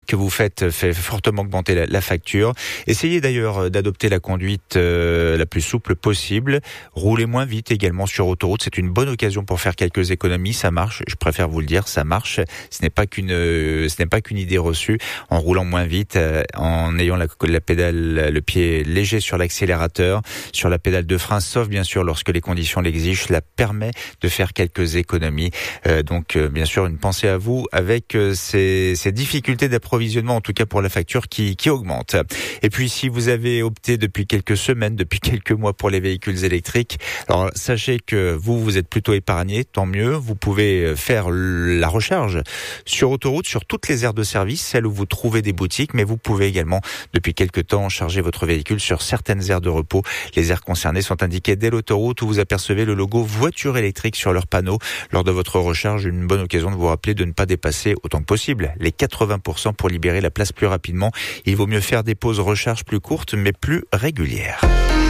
que vous faites fait fortement augmenter la facture. Essayez d'ailleurs d'adopter la conduite la plus souple possible. Roulez moins vite également sur autoroute. C'est une bonne occasion pour faire quelques économies. Ça marche. Je préfère vous le dire, ça marche. Ce n'est pas qu'une idée reçue. En roulant moins vite, en ayant la pédale, le pied léger sur l'accélérateur, sur la pédale de frein, sauf bien sûr lorsque les conditions l'exigent, cela permet de faire quelques économies. Donc bien sûr une pensée à vous avec ces difficultés d'approvisionnement, en tout cas pour la facture qui augmente. Et puis si vous avez opté depuis quelques semaines, depuis quelques mois pour les véhicules électriques, alors sachez que vous êtes plutôt épargné, tant mieux. Vous pouvez faire la recharge sur autoroute, sur toutes les aires de service, celles où vous trouvez des boutiques, mais vous pouvez également depuis quelques temps charger votre véhicule sur certaines aires de repos. Les aires concernées sont indiquées dès l'autoroute où vous apercevez le logo voiture électrique sur leur panneau. Lors de votre recharge, une bonne occasion de vous rappeler de ne pas dépasser autant que possible les 80% pour libérer la place plus rapidement. Il vaut mieux faire des pauses recharge plus courtes mais plus régulières.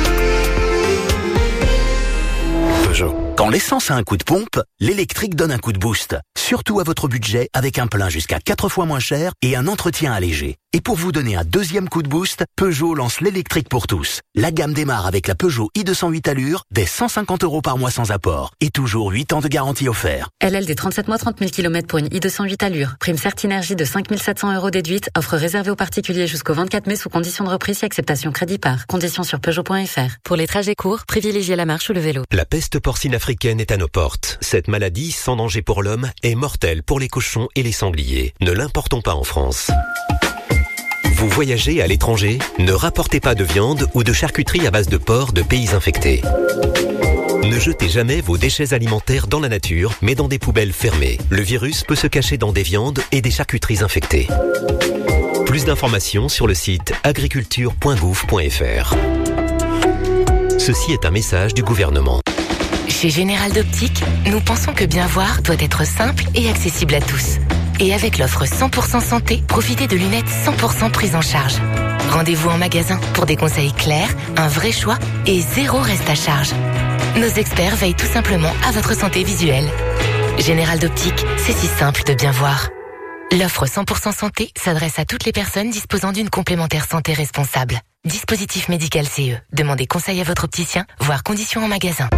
Peugeot. Quand l'essence a un coup de pompe, l'électrique donne un coup de boost. Surtout à votre budget avec un plein jusqu'à 4 fois moins cher et un entretien allégé. Et pour vous donner un deuxième coup de boost, Peugeot lance l'électrique pour tous. La gamme démarre avec la Peugeot i208 Allure dès 150 € par mois sans apport. Et toujours 8 ans de garantie offert. LLD 37 mois 30 000 km pour une i208 Allure. Prime Certinergie de 5 700 € déduite. Offre réservée aux particuliers jusqu'au 24 mai sous condition de reprise et acceptation crédit par. Conditions sur Peugeot.fr. Pour les trajets courts, privilégiez la marche ou le vélo. La peste porcine africaine est à nos portes. Cette maladie, sans danger pour l'homme, est mortelle pour les cochons et les sangliers. Ne l'importons pas en France. Vous voyagez à l'étranger? Ne rapportez pas de viande ou de charcuterie à base de porc de pays infectés. Ne jetez jamais vos déchets alimentaires dans la nature, mais dans des poubelles fermées. Le virus peut se cacher dans des viandes et des charcuteries infectées. Plus d'informations sur le site agriculture.gouv.fr. Ceci est un message du gouvernement. Chez Général d'Optique, nous pensons que bien voir doit être simple et accessible à tous. Et avec l'offre 100% santé, profitez de lunettes 100% prises en charge. Rendez-vous en magasin pour des conseils clairs, un vrai choix et 0 reste à charge. Nos experts veillent tout simplement à votre santé visuelle. Général d'Optique, c'est si simple de bien voir. L'offre 100% santé s'adresse à toutes les personnes disposant d'une complémentaire santé responsable. Dispositif médical CE. Demandez conseil à votre opticien, voire conditions en magasin.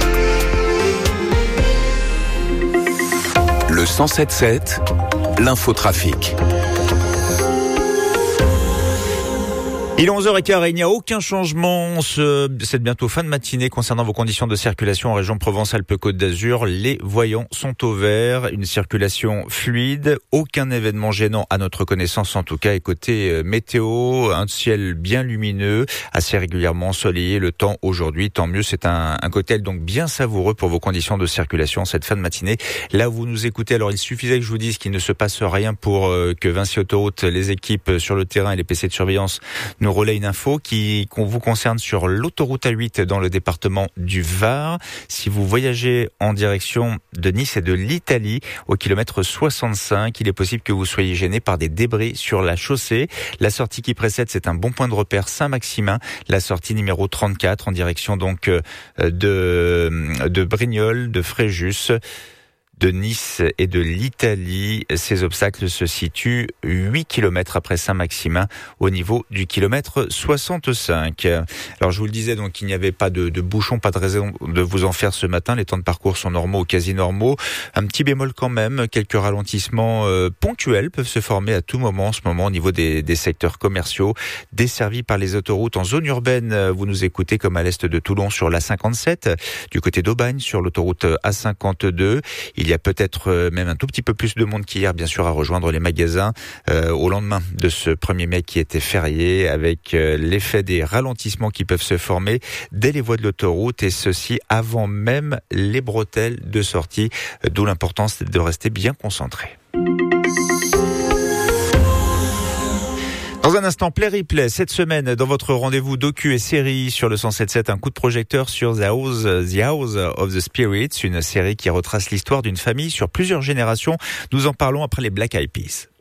Le 107.7, l'infotrafic. Il est 11h15 et il n'y a aucun changement. C'est bientôt fin de matinée concernant vos conditions de circulation en région Provence-Alpes-Côte d'Azur. Les voyants sont au vert, une circulation fluide, aucun événement gênant à notre connaissance en tout cas. Et côté météo, un ciel bien lumineux, assez régulièrement ensoleillé. Le temps aujourd'hui, tant mieux. C'est un cocktail donc bien savoureux pour vos conditions de circulation cette fin de matinée. Là où vous nous écoutez, alors il suffisait que je vous dise qu'il ne se passe rien pour que Vinci Autoroute, les équipes sur le terrain et les PC de surveillance nous relaie une info qu'on vous concerne sur l'autoroute A8 dans le département du Var. Si vous voyagez en direction de Nice et de l'Italie, au kilomètre 65, il est possible que vous soyez gêné par des débris sur la chaussée. La sortie qui précède, c'est un bon point de repère Saint-Maximin. La sortie numéro 34 en direction donc de Brignoles, de Fréjus, de Nice et de l'Italie. Ces obstacles se situent 8 km après Saint-Maximin au niveau du kilomètre 65. Alors je vous le disais, donc il n'y avait pas de bouchons, pas de raison de vous en faire ce matin. Les temps de parcours sont normaux ou quasi normaux. Un petit bémol quand même, quelques ralentissements ponctuels peuvent se former à tout moment en ce moment au niveau des secteurs commerciaux desservis par les autoroutes. En zone urbaine, vous nous écoutez comme à l'est de Toulon sur l'A57, du côté d'Aubagne sur l'autoroute A52. Il y a peut-être même un tout petit peu plus de monde qu'hier, bien sûr, à rejoindre les magasins au lendemain de ce 1er mai qui était férié, avec l'effet des ralentissements qui peuvent se former dès les voies de l'autoroute, et ceci avant même les bretelles de sortie, d'où l'importance de rester bien concentré. Dans un instant, Play Replay, cette semaine, dans votre rendez-vous docu et série sur le 107.7, un coup de projecteur sur The House of the Spirits, une série qui retrace l'histoire d'une famille sur plusieurs générations. Nous en parlons après les Black Eyed Peas.